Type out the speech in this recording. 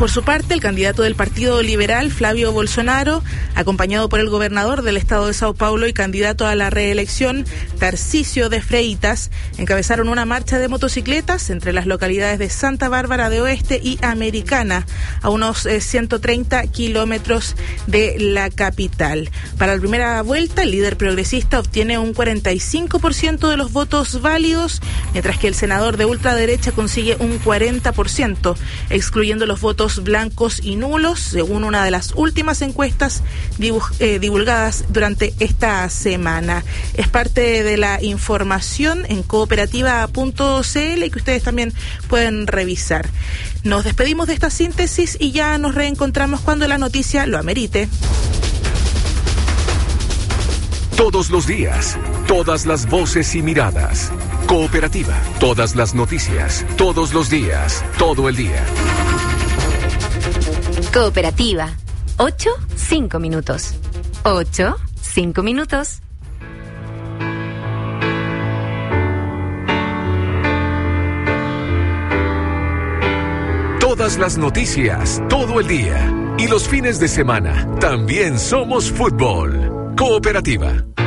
Por su parte, el candidato del Partido Liberal, Flavio Bolsonaro, acompañado por el gobernador del estado de Sao Paulo y candidato a la reelección, Tarcísio de Freitas, encabezaron una marcha de motocicletas entre las localidades de Santa Bárbara de Oeste y Americana, a unos 130 kilómetros de la capital. Para la primera vuelta, el líder progresista obtiene un 45% de los votos válidos, mientras que el senador de ultraderecha consigue un 40%, excluyendo los votos blancos y nulos, según una de las últimas encuestas divulgadas durante esta semana. Es parte de la información en cooperativa.cl y que ustedes también pueden revisar. Nos despedimos de esta síntesis y ya nos reencontramos cuando la noticia lo amerite. Todos los días, todas las voces y miradas. Cooperativa, todas las noticias, todos los días, todo el día. Cooperativa, 5 minutos. 5 minutos. Todas las noticias, todo el día. Y los fines de semana, también somos fútbol. Cooperativa.